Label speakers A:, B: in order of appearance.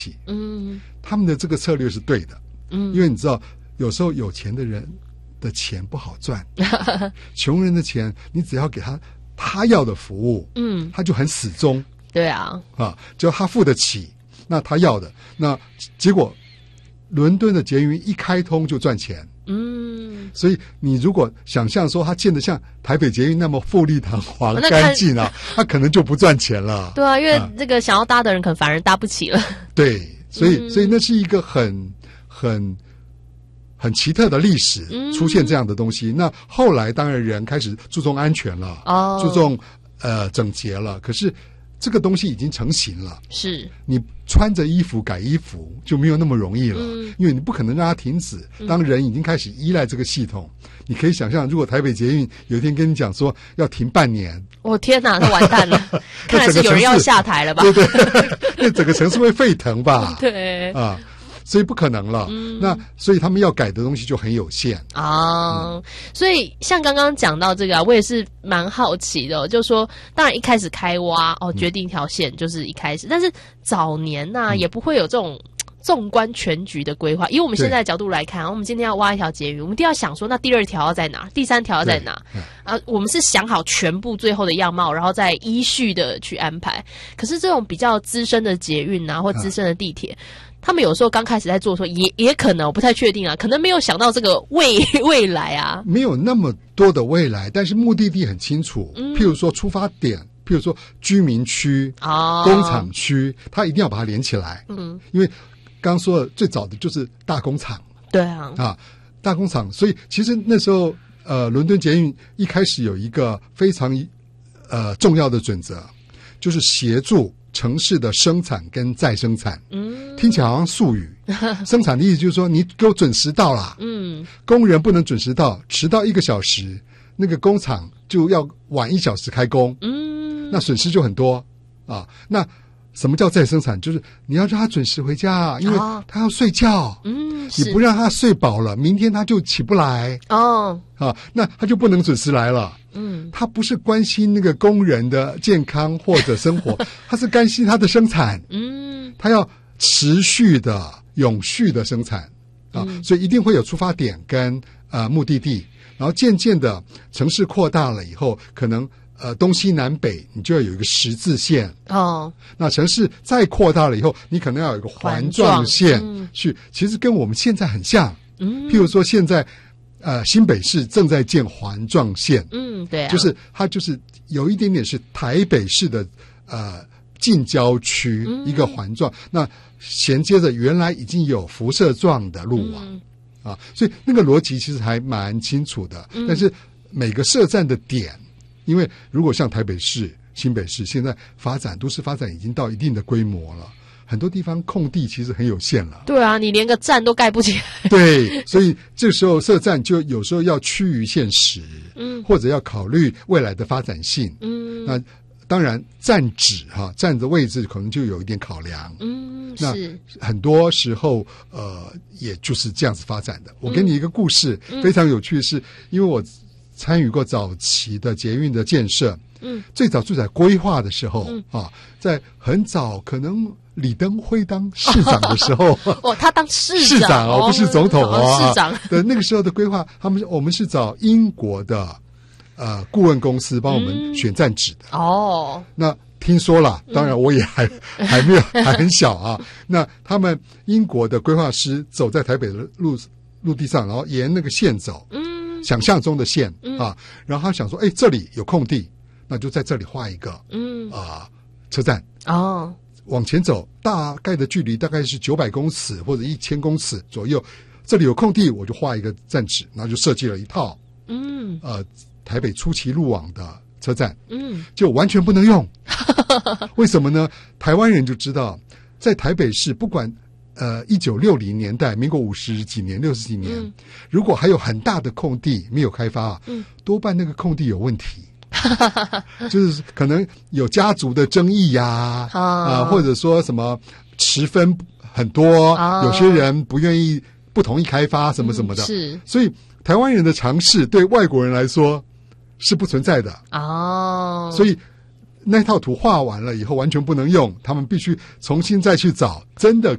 A: 他们的这个策略是对的，因为你知道有时候有钱的人的钱不好赚，穷人的钱你只要给他要的服务，他就很死忠。
B: 对啊，
A: 只要他付得起，那他要的，那结果伦敦的捷运一开通就赚钱。所以你如果想象说它建得像台北捷运那么富丽堂皇干净啊，它可能就不赚钱了。
B: 对啊，因为这个想要搭的人可能反而搭不起了。
A: 对，所以那是一个很奇特的历史，出现这样的东西。那后来当然人开始注重安全了，注重整洁了，可是这个东西已经成型了，
B: 是
A: 你穿着衣服改衣服就没有那么容易了，因为你不可能让它停止。当人已经开始依赖这个系统，你可以想象，如果台北捷运有一天跟你讲说要停半年，
B: 我天哪，那完蛋了！看来是有人要下台了吧？
A: 对，那整个城市会沸腾吧？
B: 对
A: 所以不可能了。那所以他们要改的东西就很有限
B: 啊。所以像刚刚讲到这个我也是蛮好奇的就说当然一开始开挖决定一条线就是一开始，但是早年也不会有这种纵观全局的规划。以我们现在的角度来看，我们今天要挖一条捷运，我们一定要想说那第二条要在哪，第三条要在哪我们是想好全部最后的样貌，然后再依序的去安排。可是这种比较资深的捷运或资深的地铁，他们有时候刚开始在做的时候也可能我不太确定可能没有想到这个未来
A: 没有那么多的未来，但是目的地很清楚。譬如说出发点，譬如说居民区工厂区，它一定要把它连起来。因为刚说的最早的就是大工厂。
B: 对
A: 大工厂。所以其实那时候伦敦捷运一开始有一个非常重要的准则，就是协助城市的生产跟再生产。听起来好像术语。生产的意思就是说你给我准时到啦。工人不能准时到，迟到1个小时，那个工厂就要晚1小时开工。那损失就很多那什么叫再生产？就是你要让他准时回家，因为他要睡觉。你不让他睡饱了，明天他就起不来。那他就不能准时来了。他不是关心那个工人的健康或者生活，他是关心他的生产。他要持续的、永续的生产所以一定会有出发点跟目的地，然后渐渐的城市扩大了以后，可能东西南北你就要有一个十字线。那城市再扩大了以后，你可能要有一个环状线去。其实跟我们现在很像。譬如说现在新北市正在建环状线。
B: 对
A: 就是它就是有一点点是台北市的近郊区一个环状，那衔接着原来已经有辐射状的路网所以那个逻辑其实还蛮清楚的。但是每个设站的点，因为如果像台北市、新北市现在都市发展已经到一定的规模了，很多地方空地其实很有限了。
B: 对啊，你连个站都盖不起来。
A: 对，所以这时候设站就有时候要趋于现实，或者要考虑未来的发展性。那当然站址站的位置可能就有一点考量。那很多时候也就是这样子发展的。我给你一个故事，非常有趣的是，因为我参与过早期的捷运的建设。最早住在规划的时候在很早可能李登辉当市长的时候
B: 他当市长
A: 不是总统
B: 市长
A: 的那个时候的规划，我们是找英国的顾问公司帮我们选站址的。那听说了，当然我也还没有还很小那他们英国的规划师走在台北的陆地上，然后沿那个线走，想象中的线然后他想说这里有空地，那就在这里画一个车站往前走，大概的距离大概是900公尺或者1000公尺左右，这里有空地我就画一个站址，然后就设计了一套台北初期路网的车站就完全不能用为什么呢？台湾人就知道在台北市不管1960年代民国50几年60几年如果还有很大的空地没有开发多半那个空地有问题就是可能有家族的争议或者说什么持分很多有些人不同意开发什么什么的
B: 是，
A: 所以台湾人的尝试对外国人来说是不存在的所以那套图画完了以后完全不能用，他们必须重新再去找真的